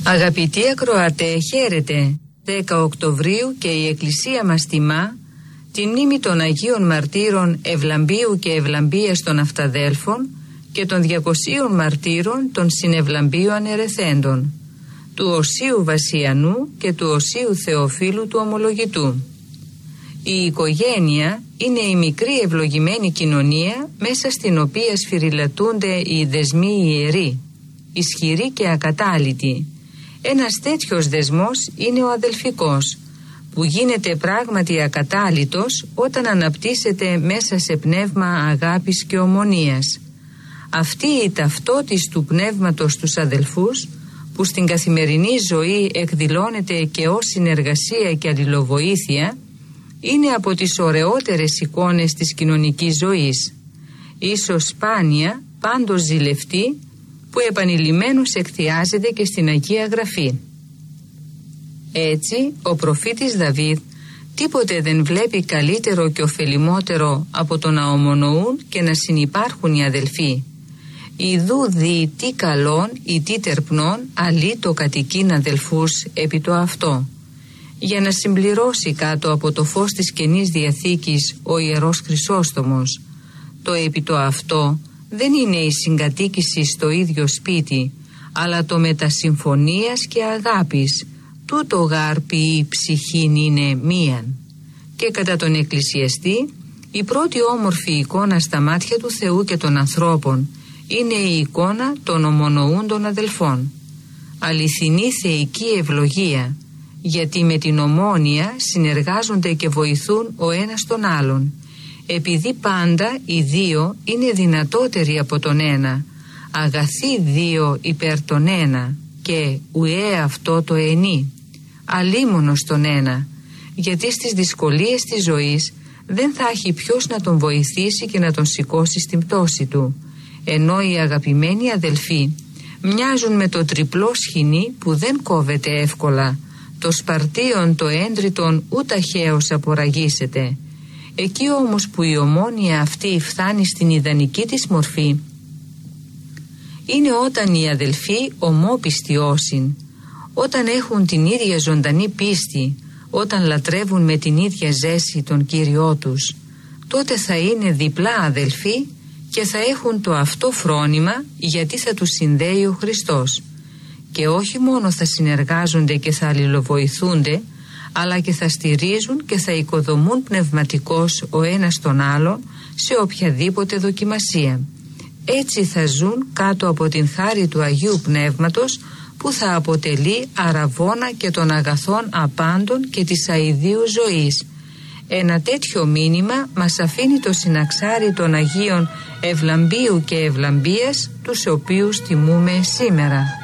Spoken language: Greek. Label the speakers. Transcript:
Speaker 1: Αγαπητοί ακροατέ, χαίρετε. 10 Οκτωβρίου και η Εκκλησία μας τιμά τη μνήμη των Αγίων Μαρτύρων Ευλαμπίου και Ευλαμπίας των Αυταδέλφων και των 200 μαρτύρων των Συνευλαμπίων Ερεθέντων, του Οσίου Βασιανού και του Οσίου Θεοφύλου του Ομολογητού. Η οικογένεια είναι η μικρή ευλογημένη κοινωνία μέσα στην οποία σφυριλατούνται οι δεσμοί ιεροί, ισχυροί και ακατάλητοι. Ένας τέτοιος δεσμός είναι ο αδελφικός, που γίνεται πράγματι ακατάλητος όταν αναπτύσσεται μέσα σε πνεύμα αγάπης και ομονίας. Αυτή η ταυτότης του πνεύματος τους αδελφούς, που στην καθημερινή ζωή εκδηλώνεται και ως συνεργασία και αλληλοβοήθεια, είναι από τις ωραιότερες εικόνες της κοινωνικής ζωής, ίσως σπάνια, πάντως ζηλευτή, που επανειλημμένως εκθιάζεται και στην Αγία Γραφή. Έτσι, ο προφήτης Δαβίδ τίποτε δεν βλέπει καλύτερο και ωφελημότερο από το να ομονοούν και να συνυπάρχουν οι αδελφοί. Ιδού δι τι καλόν ή τι τερπνών αλή το κατοικήν αδελφούς επί το αυτό. Για να συμπληρώσει κάτω από το φως της Καινής Διαθήκης ο Ιερός Χρυσόστομος, το επί το αυτό δεν είναι η συγκατοίκηση στο ίδιο σπίτι, αλλά το μετασυμφωνίας και αγάπης, τούτο γάρ ποιή ψυχήν είναι μίαν. Και κατά τον εκκλησιαστή, η πρώτη όμορφη εικόνα στα μάτια του Θεού και των ανθρώπων είναι η εικόνα των ομονοούντων αδελφών. Αληθινή θεϊκή ευλογία, γιατί με την ομόνοια συνεργάζονται και βοηθούν ο ένας τον άλλον, επειδή πάντα οι δύο είναι δυνατότεροι από τον ένα, αγαθοί δύο υπέρ τον ένα και ουέ αυτό το ενή, αλίμονος τον ένα, γιατί στις δυσκολίες της ζωής δεν θα έχει ποιος να τον βοηθήσει και να τον σηκώσει στην πτώση του, ενώ οι αγαπημένοι αδελφοί μοιάζουν με το τριπλό σχοινί που δεν κόβεται εύκολα, το σπαρτίον το έντριτον ούτε αχαίως απορραγίσεται. Εκεί όμως που η ομόνοια αυτή φτάνει στην ιδανική της μορφή, είναι όταν οι αδελφοί ομόπιστοι όσην, όταν έχουν την ίδια ζωντανή πίστη, όταν λατρεύουν με την ίδια ζέση τον Κύριό τους, τότε θα είναι διπλά αδελφοί και θα έχουν το αυτό φρόνημα, γιατί θα τους συνδέει ο Χριστός. Και όχι μόνο θα συνεργάζονται και θα αλληλοβοηθούνται, αλλά και θα στηρίζουν και θα οικοδομούν πνευματικώς ο ένας τον άλλον σε οποιαδήποτε δοκιμασία. Έτσι θα ζουν κάτω από την χάρη του Αγίου Πνεύματος, που θα αποτελεί αραβώνα και των αγαθών απάντων και της αηδίου ζωής. Ένα τέτοιο μήνυμα μας αφήνει το συναξάρι των Αγίων Ευλαμπίου και Ευλαμπίας, τους οποίους τιμούμε σήμερα.